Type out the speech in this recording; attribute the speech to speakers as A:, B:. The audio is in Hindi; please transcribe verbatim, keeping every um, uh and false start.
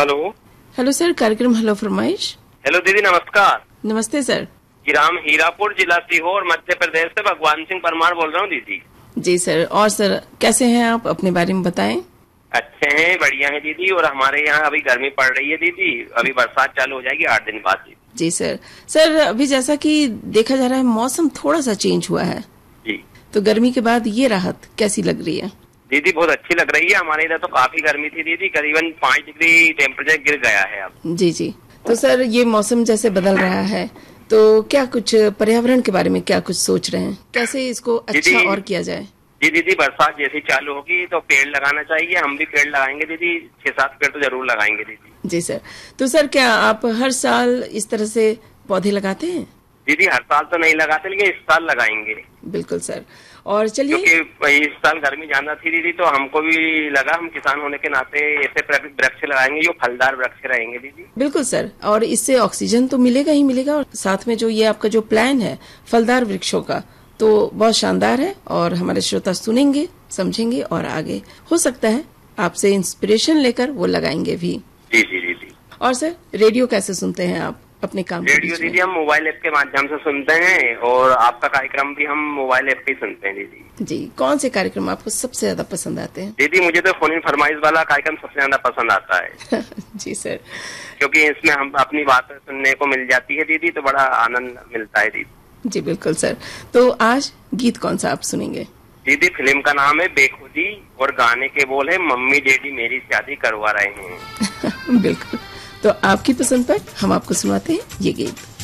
A: हेलो
B: हेलो सर, कार्यक्रम हेलो फरमाइश।
A: हेलो दीदी, नमस्कार।
B: नमस्ते सर।
A: ग्राम हीरापुर, जिला सीहोर, मध्य प्रदेश से भगवान सिंह परमार बोल रहा हूँ दीदी।
B: जी सर, और सर कैसे हैं आप, अपने बारे में बताएं।
A: अच्छे हैं, बढ़िया हैं दीदी। और हमारे यहाँ अभी गर्मी पड़ रही है दीदी, अभी बरसात चालू हो जाएगी आठ दिन बाद दीदी।
B: जी सर। सर अभी जैसा कि देखा जा रहा है मौसम थोड़ा सा चेंज हुआ है
A: जी,
B: तो गर्मी के बाद ये राहत कैसी लग रही है?
A: दीदी बहुत अच्छी लग रही है। हमारे इधर तो काफी गर्मी थी दीदी, करीबन पाँच डिग्री टेम्परेचर गिर गया है अब।
B: जी जी। तो सर ये मौसम जैसे बदल रहा है तो क्या कुछ पर्यावरण के बारे में क्या कुछ सोच रहे हैं, कैसे इसको अच्छा और किया जाए?
A: जी दीदी, बरसात जैसी चालू होगी तो पेड़ लगाना चाहिए। हम भी पेड़ लगाएंगे दीदी, छह सात पेड़ तो जरूर लगाएंगे दीदी।
B: जी सर। तो सर क्या आप हर साल इस तरह से पौधे लगाते हैं?
A: दीदी हर साल तो नहीं लगाते, लेकिन इस साल लगाएंगे।
B: बिल्कुल सर। और चलिए,
A: क्योंकि इस साल गर्मी ज्यादा थी दीदी, तो हमको भी लगा हम किसान होने के नाते ऐसे वृक्ष लगाएंगे जो फलदार वृक्ष रहेंगे दीदी।
B: बिल्कुल सर, और इससे ऑक्सीजन तो मिलेगा ही मिलेगा, और साथ में जो ये आपका जो प्लान है फलदार वृक्षों का तो बहुत शानदार है। और हमारे श्रोता सुनेंगे, समझेंगे और आगे हो सकता है आपसे इंस्पिरेशन लेकर वो लगाएंगे भी।
A: जी जी जी जी।
B: और सर रेडियो कैसे सुनते हैं आप अपने काम?
A: रेडियो दीदी हम मोबाइल ऐप के माध्यम से सुनते हैं, और आपका कार्यक्रम भी हम मोबाइल ऐप पे सुनते हैं दीदी।
B: जी, कौन से कार्यक्रम आपको सबसे ज्यादा पसंद आते हैं?
A: दीदी मुझे तो फोन इन फरमाइश वाला कार्यक्रम सबसे ज्यादा पसंद आता है।
B: जी सर।
A: क्योंकि इसमें हम अपनी बातें सुनने को मिल जाती है दीदी, तो बड़ा आनंद मिलता है दीदी।
B: जी बिल्कुल सर। तो आज गीत कौन सा आप सुनेंगे?
A: दीदी फिल्म का नाम है बेखुदी, और गाने के बोल है मम्मी डैडी मेरी शादी करवा रहे हैं।
B: बिल्कुल। तो आपकी पसंद पर हम आपको सुनाते हैं ये गीत।